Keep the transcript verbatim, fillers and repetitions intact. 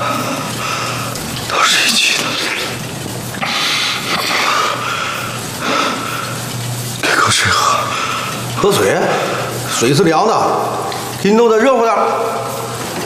都是一起的。给口水喝。喝水？水是凉的，给你弄得热乎点。